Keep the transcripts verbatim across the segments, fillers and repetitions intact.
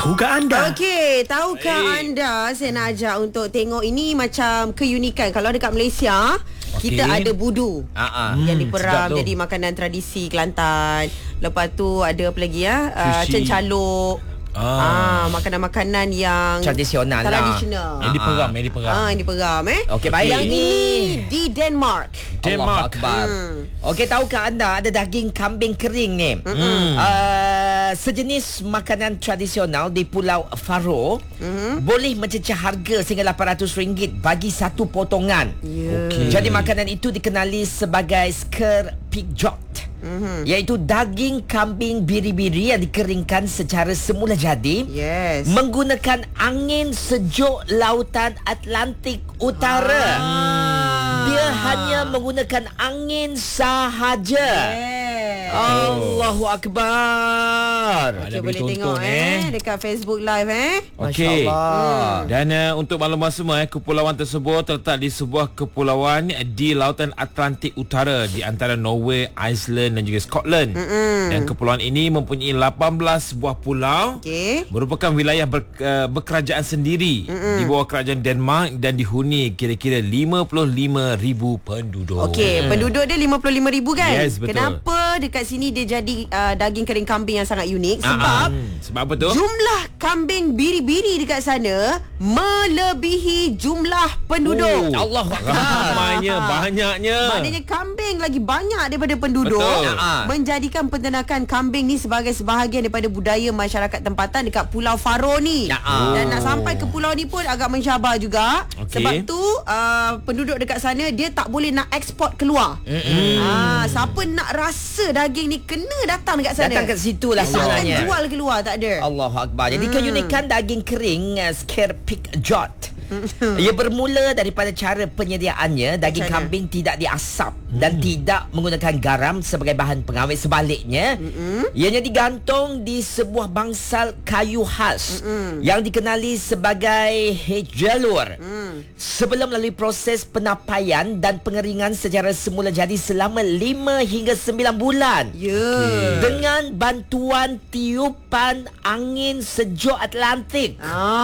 Tahukah anda? Okey, tahukah Baik. anda, saya nak ajak untuk tengok ini macam keunikan. Kalau dekat Malaysia, Okey. kita ada budu Ah, ah. yang Hmm, diperam sedap tu. jadi makanan tradisi Kelantan. Lepas tu ada apa lagi ya? Uh, Sushi. cencaluk. Ah. Ah, makanan-makanan yang Tradisional lah. tradisional. Yang diperam, yang diperam. Ah, yang diperam eh. Okey, baik. Yang Ini ini di Denmark. Denmark. Allahu Akbar. Hmm. Okey, tahukah anda ada daging kambing kering ni? Hmm. Uh, sejenis makanan tradisional di Pulau Faroe Mm-hmm. boleh mencecah harga sehingga lapan ratus ringgit bagi satu potongan. Ya. Okey. Jadi makanan itu dikenali sebagai sker pigjot. Mhm. Iaitu daging kambing biri-biri yang dikeringkan secara semula jadi Yes. menggunakan angin sejuk lautan Atlantik Utara. Ah. Dia hanya menggunakan angin sahaja. Yes. Allahu Akbar. Ada Okey, boleh boleh tonton, tengok eh. eh. dekat Facebook Live eh. Okey. Masya-Allah. Dan uh, untuk makluman semua, eh, kepulauan tersebut terletak di sebuah kepulauan di lautan Atlantik Utara di antara Norway, Iceland dan juga Scotland. Mm-mm. Dan kepulauan ini mempunyai lapan belas buah pulau. Okey. Merupakan wilayah ber, uh, berkerajaan sendiri. Mm-mm. Di bawah kerajaan Denmark dan dihuni kira-kira lima puluh lima ribu penduduk. Okey, penduduk dia lima puluh lima ribu kan? Yes, betul. Kenapa dekat sini dia jadi uh, daging kering kambing yang sangat unik? Sebab Hmm, sebab apa tu? jumlah kambing biri-biri dekat sana melebihi jumlah penduduk. Oh. Allahu Akbar. Ramainya, banyaknya. Maknanya kambing lagi banyak daripada penduduk. Betul. Ha. Menjadikan peternakan kambing ni sebagai sebahagian daripada budaya masyarakat tempatan dekat Pulau Faroe ni. Ya. Dan nak sampai ke pulau ni pun agak mencabar juga. Okey. Sebab tu uh, penduduk dekat sana dia tak boleh nak ekspor keluar. Ah, siapa nak rasa daging ni kena datang dekat sana. Datang kat situ lah Takkan sebenarnya. jual keluar, tak ada. Allahu Akbar. Jadi keunikan daging kering uh, sker pigjot. Ia bermula daripada cara penyediaannya. Daging Macam mana? kambing tidak diasap dan tidak menggunakan garam sebagai bahan pengawet. Sebaliknya, ianya digantung di sebuah bangsal kayu khas yang dikenali sebagai hejalur. Sebelum melalui proses penapaian dan pengeringan secara semula jadi selama lima hingga sembilan bulan. Ya. Dengan bantuan tiupan angin sejuk Atlantik.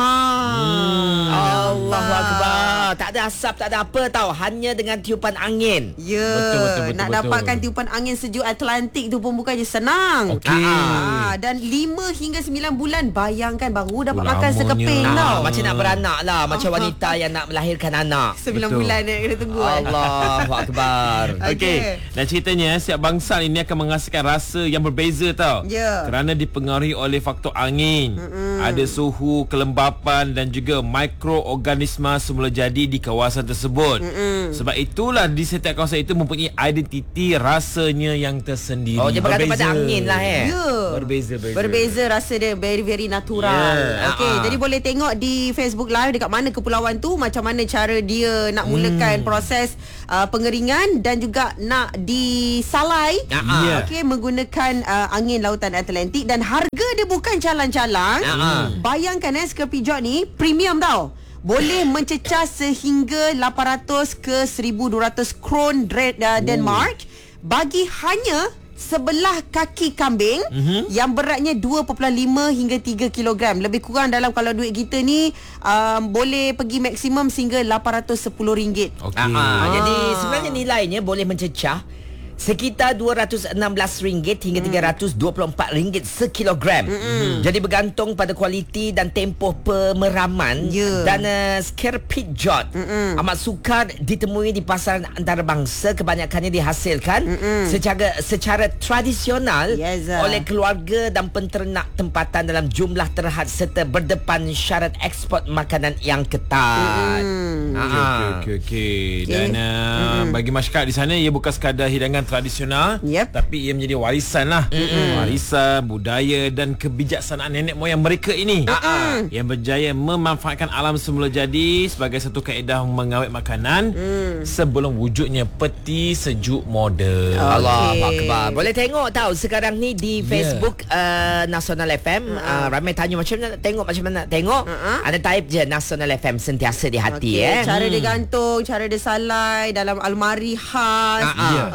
Ah. Allahu Akbar. Tak ada asap, tak ada apa tau. Hanya dengan tiupan angin. Ya. Betul, betul, betul, Nak betul. dapatkan tiupan angin sejuk Atlantik tu pun bukannya senang. Okey. Ah, dan lima hingga sembilan bulan, bayangkan baru dapat Oh, makan lamanya. sekeping Ah, tau. macam nak beranak lah. Macam wanita yang nak melahirkan anak. Sembilan Betul. bulan dia kena tunggu. eh. Allahu Akbar. Okey. Okey. Dan ceritanya setiap bangsal ini akan menghasilkan rasa yang berbeza tau. Ya. Kerana dipengaruhi oleh faktor angin, Mm-mm. ada suhu, kelembapan dan juga mikroorganisma semula jadi di kawasan tersebut. Mm-mm. Sebab itulah di setiap kawasan itu mempunyai identiti rasanya yang tersendiri. Oh, dia bergantung pada angin lah eh. Ya. Berbeza, berbeza. Berbeza rasa dia very very natural. Yeah. Okey, Ah. jadi boleh tengok di Facebook Live dekat mana kepulauan tu, macam mana cara dia nak mulakan proses uh, pengeringan dan juga nak disalai. Ah. Ya. Okey, menggunakan uh, angin lautan Atlantik dan harga dia bukan calang-calang. Ah. Bayangkan eh, sker pigjot ni premium tau. Boleh mencecah sehingga lapan ratus ke seribu dua ratus kron Dre- uh, Denmark bagi hanya sebelah kaki kambing mm-hmm. yang beratnya dua perpuluhan lima hingga tiga kilogram. Lebih kurang dalam, kalau duit kita ni um, boleh pergi maksimum sehingga lapan ratus sepuluh ringgit. Okey. Ah, Ah. Jadi sebenarnya nilainya boleh mencecah sekitar dua ratus enam belas ringgit hingga tiga ratus dua puluh empat ringgit sekilogram. Mm-hmm. Jadi bergantung pada kualiti dan tempoh pemeraman. Ya. Dan uh, sker pigjot mm-hmm. amat sukar ditemui di pasaran antarabangsa. Kebanyakannya dihasilkan mm-hmm. secara secara tradisional Yes, ah. oleh keluarga dan penternak tempatan dalam jumlah terhad serta berdepan syarat ekspor makanan yang ketat. Mm. Ah. Okey, okey, okey, okey. Dan uh, mm-hmm. bagi masyarakat di sana, ia bukan sekadar hidangan tradisional, Yep. tapi ia menjadi warisan lah. Mm-hmm. Warisan, budaya dan kebijaksanaan nenek moyang mereka ini. Mm-hmm. Yang berjaya memanfaatkan alam semula jadi sebagai satu kaedah mengawet makanan mm. sebelum wujudnya peti sejuk moden. Oh. Allahu Okey. Akbar. Boleh tengok tahu sekarang ni di Facebook yeah. uh, Nasional F M. Uh-huh. uh, Ramai tanya macam mana nak tengok, macam mana nak tengok. Uh-huh. Ada type je Nasional F M sentiasa di hati. Okey, eh. cara dia gantung, cara dia salai dalam almari khas. Ah, ah. Okey, angin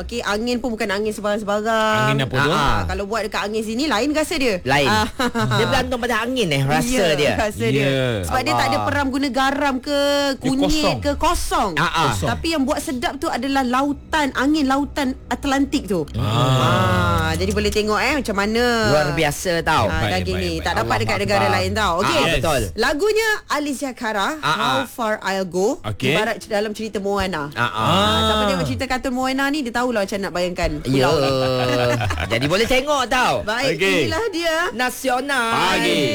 angin pun bukan angin sebarang-sebarang. Angin apa tu? Ah, ah. Kalau buat dekat angin sini lain rasa dia. Lain. Ah. Dia bergantung pada angin eh rasa Ya, dia. Rasa Ya. dia. Sebab dia tak ada Allah. peram guna garam ke kunyit kosong. ke kosong. Ah, ah. Tapi yang buat sedap tu adalah lautan, angin lautan Atlantik tu. Ah. Ah, jadi boleh tengok eh macam mana. Luar biasa tau. Ah, Baik, daging baik, ni baik. tak dapat Allah dekat Akbar. negara lain tau. Okey. Ah, betul. Lagunya Alicia Cara, Ah, ah. How Far I'll Go. Okey. Ibarat dalam cerita Moana. Ah, ah. Ah, siapa tengok cerita kartun Moana ni dia tahulah macam nak bayangkan. Ya. pulau ni. Jadi boleh tengok tau. Baik, Okey. inilah dia Nasional. Pagi.